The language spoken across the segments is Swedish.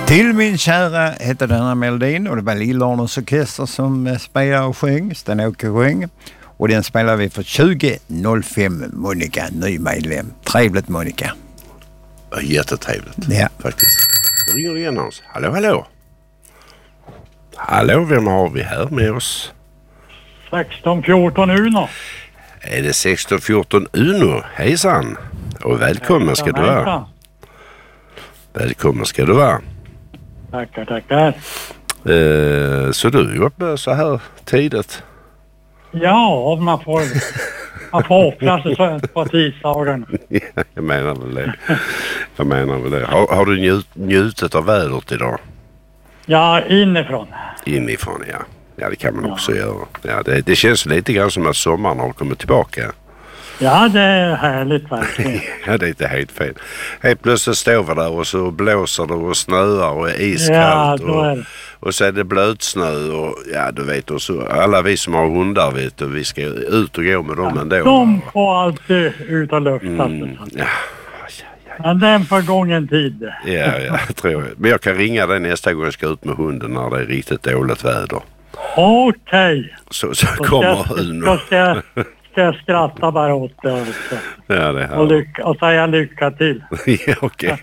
Till min kära heter denna melodin och det var Lillornens orkester som spelade och sjöng, Sten-Åke sjöng. Och den spelar vi för 20.05 Monica, ny medlem. Trevligt Monica. Ja, jättetrevligt. Ja. Faktiskt. Nu ringer det igen Hans. Hallå, hallå. Hallå, vem har vi här med oss? 1614 Uno. Är det 1614 Uno? Hejsan. Och välkommen ska du vara. Välkommen ska du vara. Tackar. Så du är uppe så här tidigt? Ja, man får offra sig på tisdagen. Ja, jag menar väl det. Har du njutit av vädret idag? Ja, inifrån. Inifrån, ja. Ja, det kan man också göra. Ja, det känns lite grann som att sommaren har kommit tillbaka. Ja, det är härligt verkligen. Ja, det är inte helt fel. Helt plötsligt står vi där och så blåser det och snöar och är iskallt. Ja, då är det. Och så är det blötsnö och ja, du vet, och så alla vi som har hundar vet och vi ska ut och gå med dem ändå. De får alltid ut och lufta. Ja. Men det är en förgången tid. Ja, tror jag. Men jag kan ringa dig nästa gång jag ska ut med hunden när det är riktigt dåligt väder. Okej. Så kommer Uno. Då ska jag skratta bara åt det också. Ja, det här. Och säga lycka till. Ja, okej.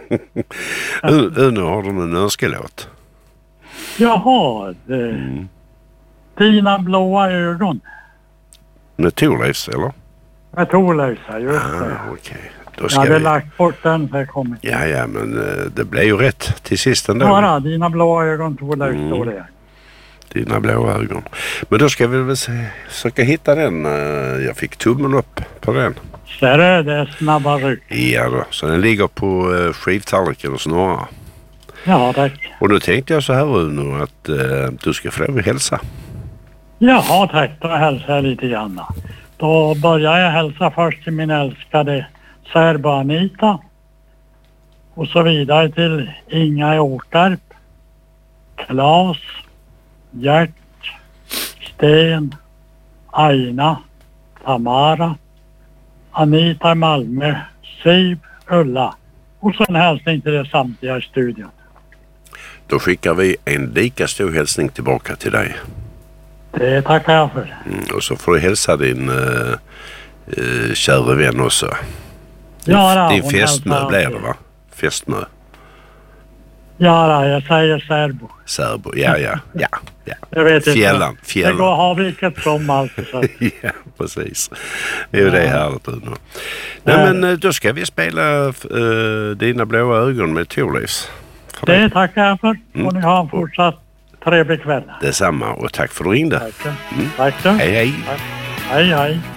Uno, har du en önskelåt? Jaha, Dina blåa ögon. Med Thorleifs, eller? Med Thorleifs, just det. Okej. Jag hade lagt bort den för jag kommit. Ja, men det blev ju rätt till sist ändå. Ja, dina blåa ögon, Thorleifs står det. Dina blåa ögon. Men då ska vi väl försöka hitta den. Jag fick tummen upp på den. Ser du, det är snabba ryck. Ja då, så den ligger på skivtallriken och snurrar. Ja, tack. Och då tänkte jag så här Uno att du ska få lov att hälsa. Jaha, tack. Då hälsar jag lite grann. Då börjar jag hälsa först till min älskade särbo Anita. Och så vidare till Inga i Åkarp, Klas, Gert, Sten, Aina, Tamara, Anita i Malmö, Siv, Ulla. Och så en hälsning till det samtliga i studion. Då skickar vi en lika stor hälsning tillbaka till dig. Det tackar jag för. Och så får du hälsa din kära vän också. Ja, din fästmö blir det, va? Fästmö. Ja, jag säger särbo. Särbo, ja. Jag vet fjällan. Det går att ha vilket som allt. Ja, precis. Det är ju det härligt nu. Nej, men då ska vi spela Dina blåa ögon med Thorleifs. Det tackar jag för. Och ni har en fortsatt trevlig kväll. Detsamma och tack för att du ringde. Tack. Hej. Hej.